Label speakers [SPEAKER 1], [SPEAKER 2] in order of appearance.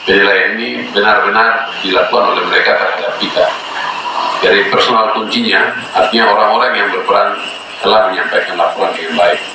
[SPEAKER 1] penilaian ini benar-benar dilakukan oleh mereka terhadap kita. Dari personal kuncinya, artinya orang-orang yang berperan telah menyampaikan laporan dengan baik.